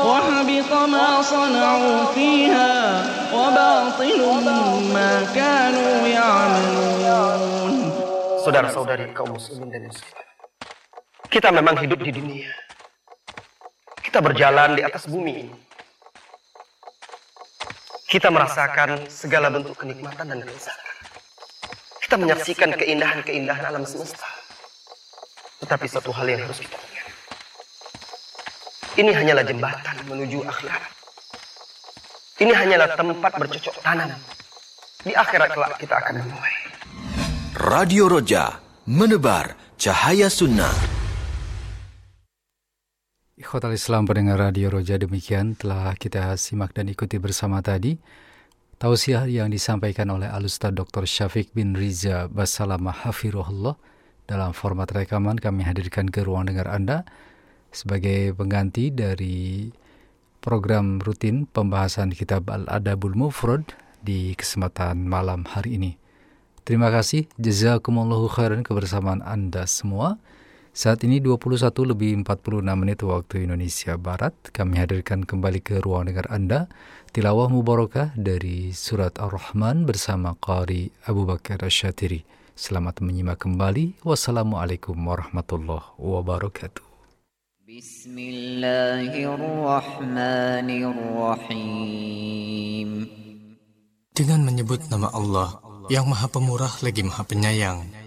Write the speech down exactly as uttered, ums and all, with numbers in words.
وحبط ما صنعوا فيها وباطل ما كانوا يعملون. Saudara-saudari kaum muslimin dan muslimat, kita memang hidup di dunia. Kita berjalan di atas bumi ini. Kita merasakan segala bentuk kenikmatan dan kelezatan. Kita menyaksikan keindahan-keindahan alam semesta. Tetapi satu hal yang harus kita ingat, ini hanyalah jembatan menuju akhirat. Ini hanyalah tempat bercocok tanam. Di akhirat kelak kita akan menuai. Radio Roja, menebar cahaya sunnah. Ikhwatal Islam pendengar Radio Roja, demikian telah kita simak dan ikuti bersama tadi tausiah yang disampaikan oleh Al-Ustaz Doktor Syafiq bin Riza Basalamah Hafirullah. Dalam format rekaman kami hadirkan ke ruang dengar Anda sebagai pengganti dari program rutin pembahasan kitab Al-Adabul Mufrad di kesempatan malam hari ini. Terima kasih, jazakumullahu khairan kebersamaan Anda semua. Saat ini dua puluh satu lebih empat puluh enam menit waktu Indonesia Barat. Kami hadirkan kembali ke ruang dengar Anda tilawah mubarakah dari surat Ar-Rahman bersama Qari Abu Bakar Asy-Syatiri. Selamat menyimak kembali. Wassalamualaikum warahmatullahi wabarakatuh. Bismillahirrahmanirrahim. Dengan menyebut nama Allah yang Maha Pemurah lagi Maha Penyayang.